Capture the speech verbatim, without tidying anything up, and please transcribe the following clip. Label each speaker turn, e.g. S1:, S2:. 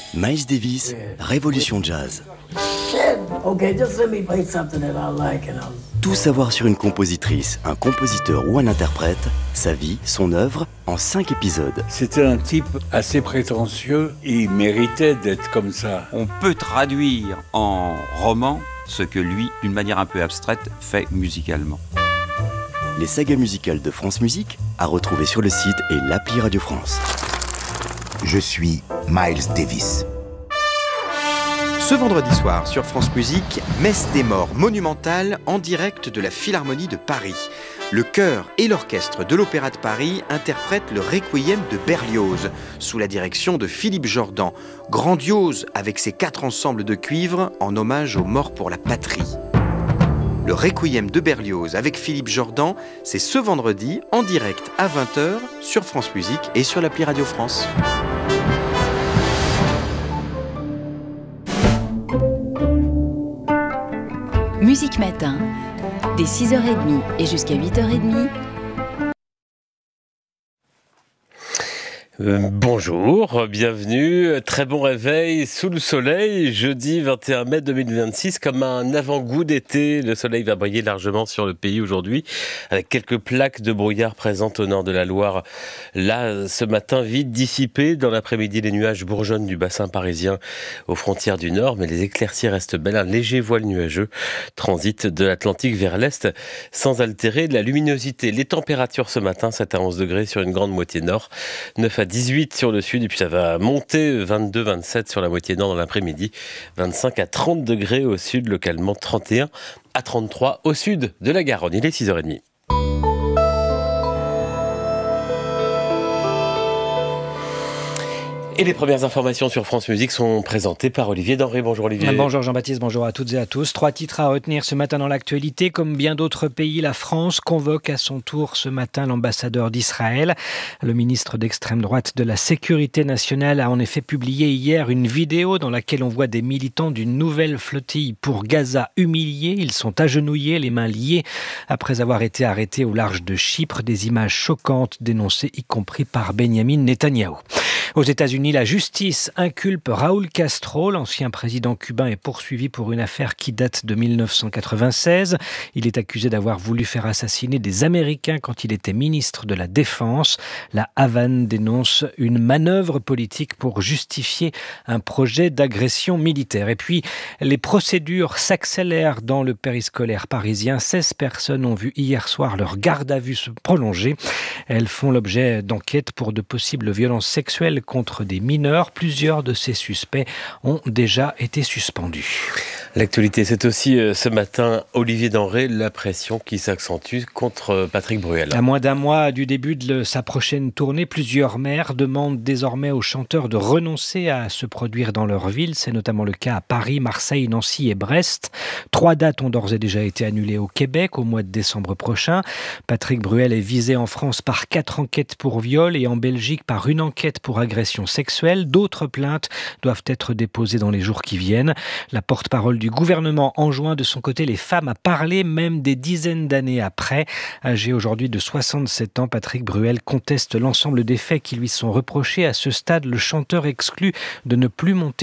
S1: Miles Davis, Révolution Jazz.
S2: Okay, just let me play something that I like and I'll...
S1: Tout savoir sur une compositrice, un compositeur ou un interprète, sa vie, son œuvre, en cinq épisodes.
S3: C'était un type assez prétentieux, il méritait d'être comme ça.
S4: On peut traduire en roman ce que lui, d'une manière un peu abstraite, fait musicalement.
S1: Les sagas musicales de France Musique, à retrouver sur le site et l'appli Radio France.
S5: Je suis Miles Davis.
S6: Ce vendredi soir sur France Musique, Messe des Morts monumentale en direct de la Philharmonie de Paris. Le chœur et l'orchestre de l'Opéra de Paris interprètent le Requiem de Berlioz sous la direction de Philippe Jordan, grandiose avec ses quatre ensembles de cuivre en hommage aux morts pour la patrie. Le Requiem de Berlioz avec Philippe Jordan, c'est ce vendredi en direct à vingt heures sur France Musique et sur l'appli Radio France.
S7: Musique Matin, dès six heures trente et jusqu'à huit heures trente.
S8: Euh, bonjour, bienvenue, très bon réveil sous le soleil, jeudi vingt et un mai deux mille vingt-six, comme un avant-goût d'été. Le soleil va briller largement sur le pays aujourd'hui, avec quelques plaques de brouillard présentes au nord de la Loire. Là, ce matin, vite dissipé. Dans l'après-midi, les nuages bourgeonnent du bassin parisien aux frontières du nord, mais les éclaircies restent belles. Un léger voile nuageux transite de l'Atlantique vers l'est, sans altérer la luminosité. Les températures ce matin, sept à onze degrés sur une grande moitié nord, neuf à dix-huit sur le sud, et puis ça va monter vingt-deux à vingt-sept sur la moitié nord dans l'après-midi, vingt-cinq à trente degrés au sud, localement trente et un à trente-trois au sud de la Garonne. Il est six heures trente. Et les premières informations sur France Musique sont présentées par Olivier Denré. Bonjour Olivier.
S9: Bonjour Jean-Baptiste, bonjour à toutes et à tous. Trois titres à retenir ce matin dans l'actualité. Comme bien d'autres pays, la France convoque à son tour ce matin l'ambassadeur d'Israël. Le ministre d'extrême droite de la Sécurité nationale a en effet publié hier une vidéo dans laquelle on voit des militants d'une nouvelle flottille pour Gaza humiliés. Ils sont agenouillés, les mains liées, après avoir été arrêtés au large de Chypre. Des images choquantes dénoncées y compris par Benyamin Netanyahou. Aux États-Unis, la justice inculpe Raúl Castro, l'ancien président cubain, est poursuivi pour une affaire qui date de dix-neuf cent quatre-vingt-seize. Il est accusé d'avoir voulu faire assassiner des Américains quand il était ministre de la Défense. La Havane dénonce une manœuvre politique pour justifier un projet d'agression militaire. Et puis, les procédures s'accélèrent dans le périscolaire parisien. seize personnes ont vu hier soir leur garde à vue se prolonger. Elles font l'objet d'enquêtes pour de possibles violences sexuelles contre des mineurs. Plusieurs de ces suspects ont déjà été suspendus.
S8: L'actualité, c'est aussi euh, ce matin, Olivier Denré, la pression qui s'accentue contre Patrick Bruel.
S9: À moins d'un mois du début de sa prochaine tournée, plusieurs maires demandent désormais aux chanteurs de renoncer à se produire dans leur ville. C'est notamment le cas à Paris, Marseille, Nancy et Brest. Trois dates ont d'ores et déjà été annulées au Québec au mois de décembre prochain. Patrick Bruel est visé en France par quatre enquêtes pour viol et en Belgique par une enquête pour agression sexuelle. D'autres plaintes doivent être déposées dans les jours qui viennent. La porte-parole du gouvernement enjoint de son côté les femmes à parler, même des dizaines d'années après. Âgé aujourd'hui de soixante-sept ans, Patrick Bruel conteste l'ensemble des faits qui lui sont reprochés. À ce stade, le chanteur exclut de ne plus monter